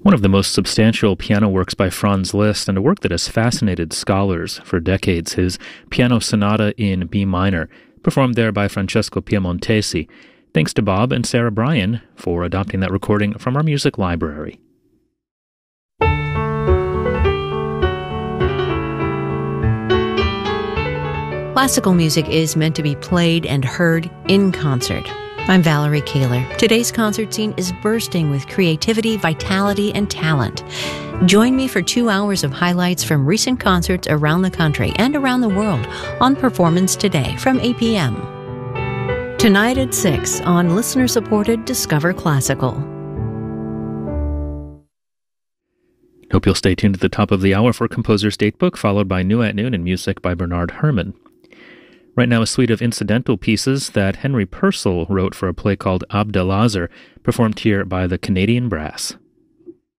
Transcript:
One of the most substantial piano works by Franz Liszt, and a work that has fascinated scholars for decades, his Piano Sonata in B minor, performed there by Francesco Piemontesi. Thanks to Bob and Sarah Bryan for adopting that recording from our music library. Classical music is meant to be played and heard in concert. I'm Valerie Kaler. Today's concert scene is bursting with creativity, vitality, and talent. Join me for 2 hours of highlights from recent concerts around the country and around the world on Performance Today from 8 p.m. Tonight at 6 on listener-supported Discover Classical. Hope you'll stay tuned at the top of the hour for Composer's Datebook, followed by New at Noon and music by Bernard Herrmann. Right now, a suite of incidental pieces that Henry Purcell wrote for a play called Abdelazar, performed here by the Canadian Brass.